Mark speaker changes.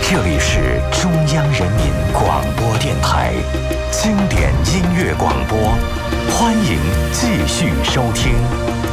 Speaker 1: 这里是中央人民广播电台经典音乐广播，欢迎继续收听。